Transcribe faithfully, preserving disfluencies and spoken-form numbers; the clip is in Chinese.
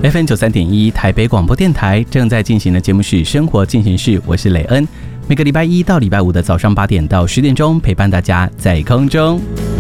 F M 九三点一台北广播电台正在进行的节目是《生活进行式》，我是磊恩。每个礼拜一到礼拜五的早上八点到十点钟，陪伴大家在空中。